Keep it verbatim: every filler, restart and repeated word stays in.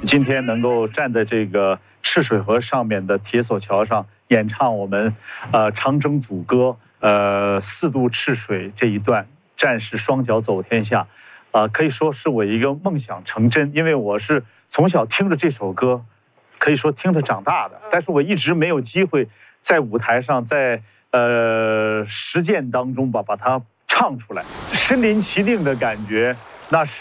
今天能够站在这个赤水河上面的铁索桥上演唱我们呃长征组歌，呃四渡赤水这一段，战士双脚走天下，啊、呃，可以说是我一个梦想成真，因为我是从小听着这首歌，可以说听着长大的，但是我一直没有机会在舞台上，在呃实践当中吧把它唱出来，身临其境的感觉，那是。